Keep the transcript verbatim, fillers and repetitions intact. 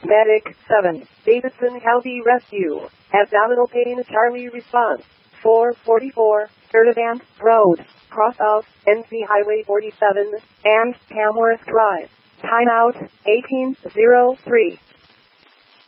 Medic seven, Davidson County Rescue. Abdominal pain, Charlie response. four forty-four, Sturdivant Road, cross of N C Highway forty-seven, and Tamworth Drive. Timeout, eighteen oh three.